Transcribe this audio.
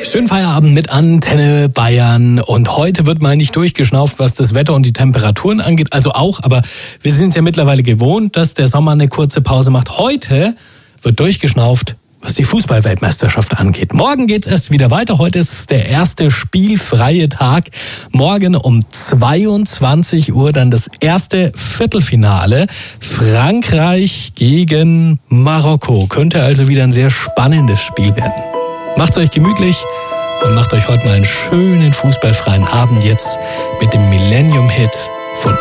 Schönen Feierabend mit Antenne Bayern. Und heute wird mal nicht durchgeschnauft, was das Wetter und die Temperaturen angeht. Also auch, aber wir sind es ja mittlerweile gewohnt, dass der Sommer eine kurze Pause macht. Heute wird durchgeschnauft, was die Fußball-Weltmeisterschaft angeht. Morgen geht's erst wieder weiter. Heute ist der erste spielfreie Tag. Morgen um 22 Uhr dann das erste Viertelfinale. Frankreich gegen Marokko. Könnte also wieder ein sehr spannendes Spiel werden. Macht's euch gemütlich und macht euch heute mal einen schönen fußballfreien Abend jetzt mit dem Millennium-Hit